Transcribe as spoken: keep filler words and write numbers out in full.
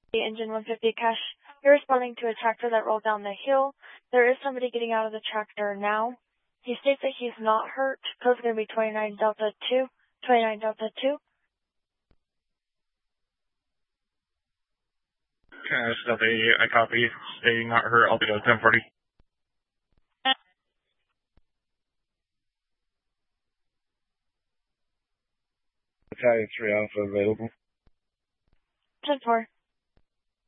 the engine one fifty cash. You're responding to a tractor that rolled down the hill. There is somebody getting out of the tractor now. He states that he's not hurt. Code's going to be twenty-nine Delta two. twenty-nine Delta two. Cash Delta eight, I copy. Staying not hurt, I'll be at ten forty. Battalion three Alpha available. ten four.